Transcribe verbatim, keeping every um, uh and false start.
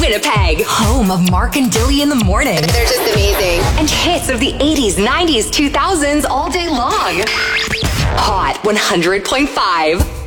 Winnipeg, home of Mark and Dilly in the morning. They're just amazing. And hits of the eighties, nineties, two thousands all day long. Hot one hundred point five.